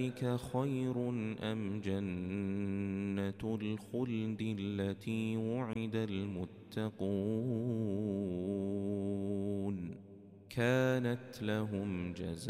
خير أم جنة الخلد التي وعد المتقون كانت لهم جزاء